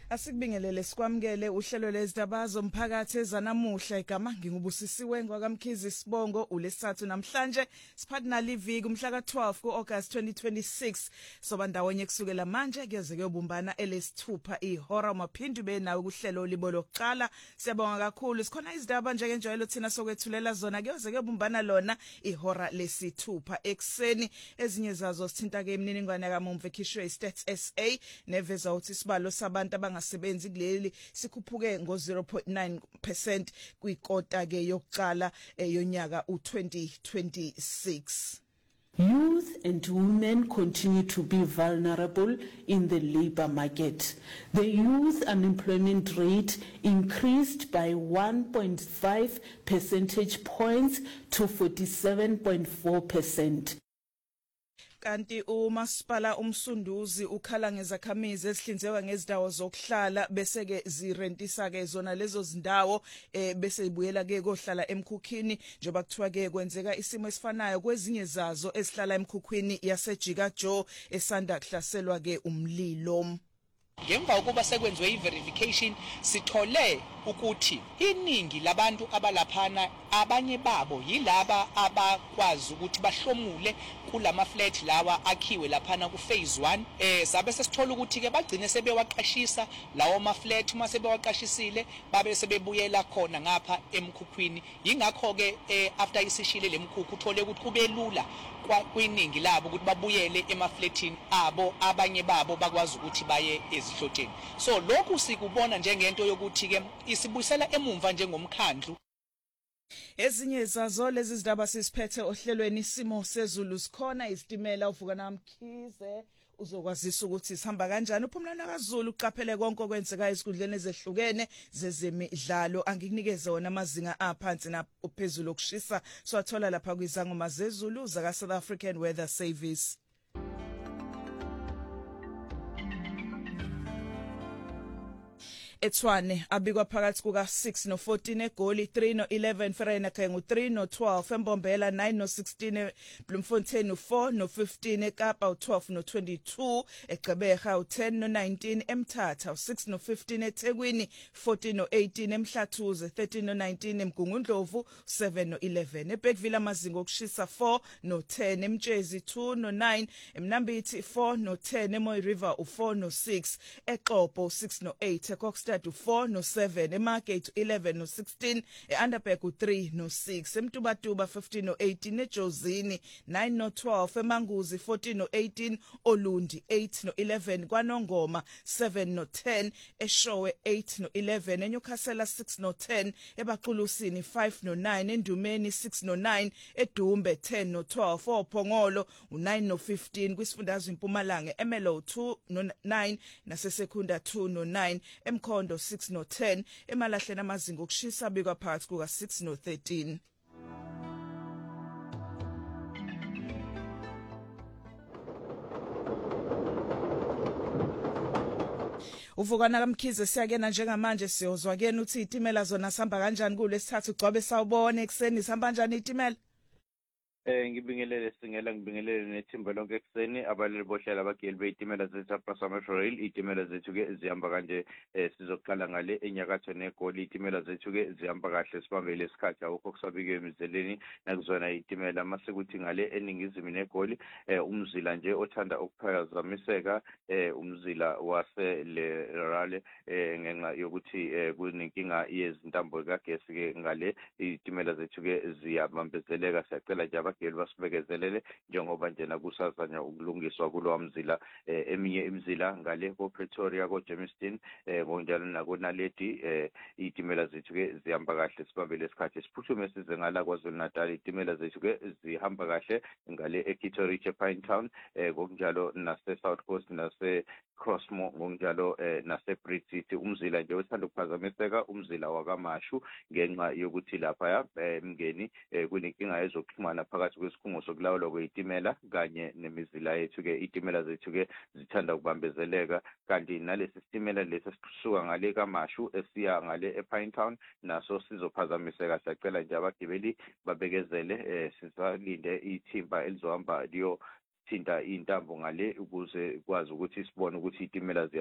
Asikubingelele sikwamukele uhlelo lezindaba zomphakathi ezanamuhla igama ngingubusisiwe ngwakamkhizi Sibongo ulesithathu namhlanje siphana liviki umhla ka12 kuAugust 2026 soba ndawonye kusukela manje kuyeze kuyobumbana elesithupha ihora maphindi be nawe kuhlelo libo lokuqala siyabonga kakhulu sikhona izindaba njengenjalo thina sokwethulela zona kuyeze kuyobumbana lona ihora lesithupha ekseni ezinye zazo sithinta ke imininingwane kaMomve Khishwe Stats SA neveza uthi isibalo sabantu abangasebenzi kuleli sikhuphuke ngo-0.9% kwikota ke yokuqala yonyaka u2026. Youth and women continue to be vulnerable in the labor market. The youth unemployment rate increased by 1.5 percentage points to 47.4%. Kanti umasipala umsunduzi ukhala ngezakhamizi esihlinzekwa ngezindawo zokuhlala bese ke zirentisa ke zona lezo zindawo bese ibuyela ke kohlala emkhukhini njoba kuthiwa ke kwenzeka isimo esifanayo kwezinye zazo esihlala emkhukhwini yaseJika Joe esanda kuhlaselwa ke umlilo. Ngemva kokuba sekwenziwe i-verification sithole ukuthi iningi labantu abalaphana abanye babo yilaba abakwazi ukuthi bahlomule kulama flat lawa akhiwe laphana ku phase 1 sabe sesithola ukuthi ke bagcine sebewaqashisa lawo ma flat uma sebewaqashisile babe sebebuyela khona ngapha emkhukhwini ingakho ke after isishile lemkhukhu uthole ukuthi kube lula kwiningi labo ukuthi babuyele emaflatini abo abanye babo bakwazi ukuthi baye ezihlotsheni so lokhu sikubona njengento yokuthi ke isibuyisela emumva njengomkhandlu. Ezinye zazo lezi zindaba sisiphethe ohlelweni isimo sezulu sikhona isitimela uvuka namkhize uzokwazisa ukuthi sihamba kanjani uphumlana kaZulu uqaphele konke okwenzeka esikhundleni ezehlukene zezemidlalo angikunikeze wona amazinga aphansi naphezulu okushisa swathola lapha kwizangoma zezulu zaka South African Weather Service. Etswane abikwa phakathi kuka 6 no14 eGoli 3 no11 Vereeniging u3 no12 eMbombela 9 no16 Bloemfontein u4 no15 eKapa u12 no22 eGqeberha u10 no19 eMthatha u6 no15 eThekwini 14 no18 eMhlathuze 13 no19 eMgungundlovu 7 no11 eBergville amazinga okushisa 4 no10 eMtshezi 2 no9 eMnambithi 4 no10 eMoy River u4 no6 eXhopo u6 no8 eKokstad u4 no7 eMarket u11 no16 eUnderberg u3 no6 eMtubatuba 15 no18 eJozini 9 no12 eManguzi 14 no18 Olundi 8 no11 kwaNongoma 7 no10 eShowe 8 no11 eNyukhasela 6 no10 eBaqhulusini 5 no9 eNdumeni 6 no9 eDumbe 10 no12 oPhongolo u9 no15 kwisifundazwe iMpumalanga eMelo 2 no9 naseSekunda 2 no9 eMkhondo 6 no10 emalahleni amazinga okushisa bikwa phakathi kuka 6 no13. Uvukana kaMkhize siyakena njengamanje siyozwa kena uthi itimela zona sihamba kanjani kulesithathu gcobe sawubona ekseni sihamba kanjani itimela. Ngibingelele singela ngibingelele nethimba lonke ekseni abaleli bohlala abageli beyitimela zethu Upper Rail itimela zethu ke zihamba kanje sizoqala ngale enyakatho neGoli itimela zethu ke zihamba kahle sibambe lesikhathi awukho kusabike emzeleni nakuzona itimela masekuthi ngale eningizimu neGoli umzila nje othanda ukuphazamiseka umzila wase Lerale ngenxa yokuthi kunenkinga yezintambo kagesi ke ngale itimela zethu ke ziyabambezeleka siyacela nje abageli basibekezelele njengoba njena kusazanya ukulungiswa kulowa mzila eminye imzila ngale ko Pretoria ko Germiston ngonjalo nako Naledi itimela zethu ke zihamba kahle sibambe lesikhathi siphuthume size ngala kwaZulu Natal itimela zethu ke zihamba kahle ngale eKitteridge Pinetown ngokunjalo nase South Coast nase Crossmore ngokunjalo nase Bridge City umzila nje uthanda ukuphazamiseka umzila wakaMashu ngenxa yokuthi lapha emngeni kunenkinga ezokuxhumana phakathi kwesikhungo sokulawulwa kwezitimela kanye nemizila yethu ke itimela zethu ke zithanda ukubambezeleka kanti nalesi sitimela lesi sisuka ngale kaMashu esiya ngale ePinetown naso sizophazamiseka siyacela nje abagibeli babekezele sisalinde ithimba elizohamba liyo thinta intambo ngale ukuze kwazi ukuthi sibone ukuthi itimela